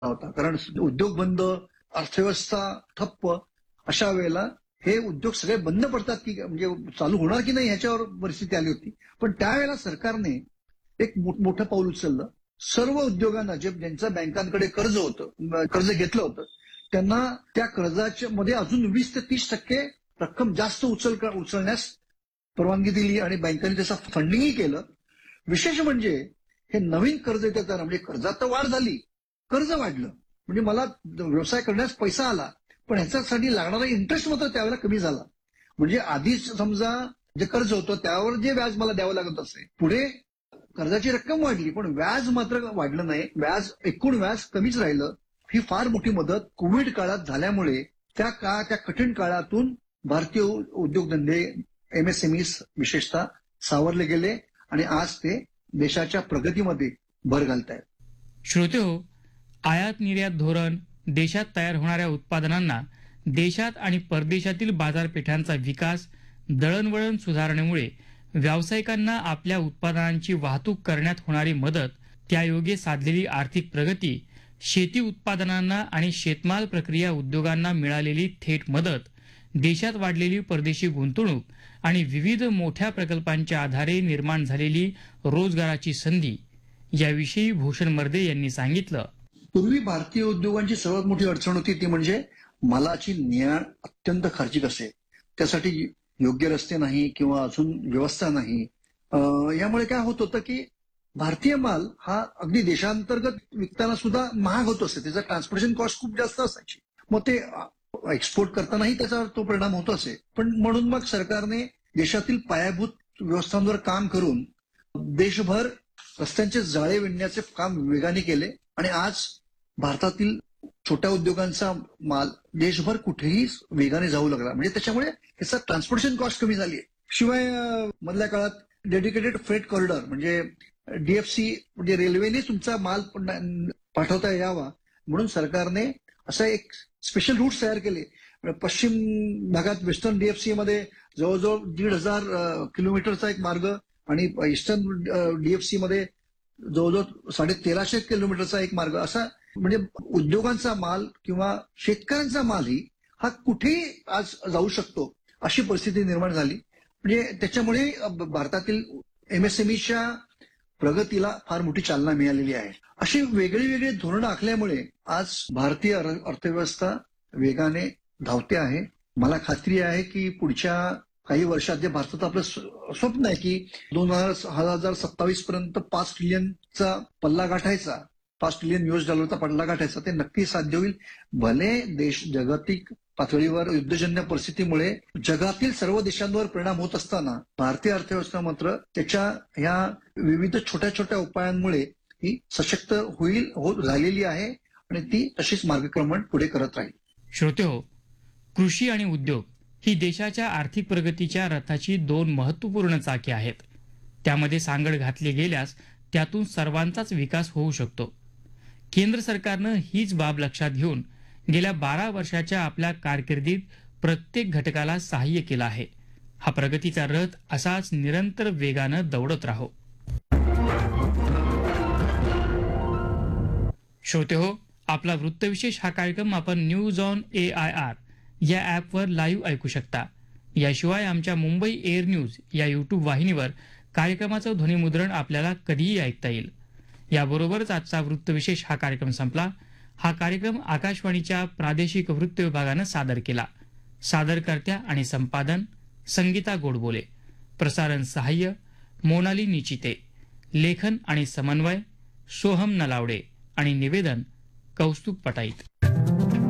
होता. कारण उद्योग बंद, अर्थव्यवस्था ठप्प, अशा वेळेला हे उद्योग सगळे बंद पडतात की म्हणजे चालू होणार की नाही ह्याच्यावर परिस्थिती आली होती. पण त्यावेळेला सरकारने एक मोठं पाऊल उचललं. सर्व उद्योगांना ज्यांचं बँकांकडे कर्ज होतं, कर्ज घेतलं होतं, त्यांना त्या कर्जाच्या मध्ये अजून 20 ते 30% रक्कम जास्त उचलण्यास परवानगी दिली आणि बँकांनी त्याचं फंडिंगही केलं. विशेष म्हणजे हे नवीन कर्ज देताना म्हणजे कर्जात तर वाढ झाली, कर्ज वाढलं म्हणजे मला व्यवसाय करण्यास पैसा आला, पण ह्याच्यासाठी लागणारा इंटरेस्ट मात्र त्यावेळेला कमी झाला. म्हणजे आधीच समजा जे कर्ज होतं त्यावर जे व्याज मला द्यावं लागत असे, पुढे कर्जाची रक्कम वाढली पण व्याज मात्र वाढलं नाही. एकूण व्याज कमीच राहिलं. ही फार मोठी मदत कोविड काळात झाल्यामुळे त्या कठीण काळातून भारतीय उद्योगधंदे, एमएसएमई विशेषतः सावरले गेले आणि आज ते देशाच्या प्रगतीमध्ये भर घालतायत. श्रोतेहो, आयात निर्यात धोरण, देशात तयार होणाऱ्या उत्पादनांना देशात आणि परदेशातील बाजारपेठांचा विकास, दळणवळण सुधारणेमुळे व्यावसायिकांना आपल्या उत्पादनांची वाहतूक करण्यात होणारी मदत, त्यायोगे साधलेली आर्थिक प्रगती, शेती उत्पादनांना आणि शेतमाल प्रक्रिया उद्योगांना मिळालेली थेट मदत, देशात वाढलेली परदेशी गुंतवणूक आणि विविध मोठ्या प्रकल्पांच्या आधारे निर्माण झालेली रोजगाराची संधी याविषयी भूषण मर्दे यांनी सांगितलं. पूर्वी भारतीय उद्योगांची सर्वात मोठी अडचण होती ती म्हणजे मालाची ने-आण अत्यंत खर्चिक असे. त्यासाठी योग्य रस्ते नाही किंवा अजून व्यवस्था नाही. यामुळे काय होत होतं की भारतीय माल हा अगदी देशांतर्गत विकताना सुद्धा महाग होत असे. त्याचा ट्रान्सपोर्टेशन कॉस्ट खूप जास्त असायची. मग ते एक्सपोर्ट करतानाही त्याचा तो परिणाम होत असे. पण म्हणून मग सरकारने देशातील पायाभूत व्यवस्थांवर काम करून देशभर रस्त्यांचे जाळे विणण्याचे काम वेगाने केले आणि आज भारतातील छोट्या उद्योगांचा माल देशभर कुठेही वेगाने जाऊ लागला. म्हणजे त्याच्यामुळे त्याचा ट्रान्सपोर्टेशन कॉस्ट कमी झाली आहे. शिवाय मधल्या काळात डेडिकेटेड फ्रेट कॉरिडॉर म्हणजे डीएफसी म्हणजे रेल्वेने तुमचा माल पाठवता यावा म्हणून सरकारने असा एक स्पेशल रूट्स तयार केले. पश्चिम भागात वेस्टर्न डीएफसी मध्ये जवळजवळ 1,500 किलोमीटरचा एक मार्ग आणि ईस्टर्न डीएफसी मध्ये जवळजवळ 1350 किलोमीटरचा एक मार्ग, असा म्हणजे उद्योगांचा माल किंवा शेतकऱ्यांचा मालही हा कुठेही आज जाऊ शकतो अशी परिस्थिती निर्माण झाली. म्हणजे त्याच्यामुळे भारतातील एमएसएमईच्या प्रगतीला फार मोठी चालना मिळालेली आहे. अशी वेगळी वेगळी धोरणं आखल्यामुळे आज भारतीय अर्थव्यवस्था वेगाने धावते आहे. मला खात्री आहे की पुढच्या काही वर्षात जे भारताचं आपलं स्वप्न आहे की 2027 पर्यंत 5 ट्रिलियनचा पल्ला गाठायचा, $5 ट्रिलियन पल्ला गाठायचा, ते नक्की साध्य होईल. भले देश जागतिक पातळीवर युद्धजन्य परिस्थितीमुळे जगातील सर्व देशांवर परिणाम होत असताना भारतीय अर्थव्यवस्था मात्र त्याच्या ह्या विविध छोट्या छोट्या उपायांमुळे ही सशक्त झालेली आहे आणि ती तशीच मार्गक्रमण पुढे करत राहील. श्रोतेहो, कृषी आणि उद्योग ही देशाच्या आर्थिक प्रगतीच्या रथाची 2 महत्वपूर्ण चाके आहेत. त्यामध्ये सांगड घातली गेल्यास त्यातून सर्वांचाच विकास होऊ शकतो. केंद्र सरकारनं हीच बाब लक्षात घेऊन गेल्या 12 वर्षाच्या आपल्या कारकिर्दीत प्रत्येक घटकाला सहाय्य केलं आहे. हा प्रगतीचा रथ असाच निरंतर वेगानं दौडत राहो. श्रोतेहो, आपला वृत्तविशेष हा कार्यक्रम आपण न्यूज ऑन AIR या ॲपवर लाईव्ह ऐकू शकता. याशिवाय आमच्या मुंबई एअर न्यूज या यूट्यूब वाहिनीवर कार्यक्रमाचं ध्वनिमुद्रण आपल्याला कधीही ऐकता येईल. याबरोबरच आजचा वृत्तविशेष हा कार्यक्रम संपला. हा कार्यक्रम आकाशवाणीच्या प्रादेशिक वृत्त विभागानं सादर केला. सादरकर्त्या आणि संपादन संगीता गोडबोले, प्रसारण सहाय्य मोनाली निचिते, लेखन आणि समन्वय सोहम नलावडे आणि निवेदन कौस्तुभ पटाईत.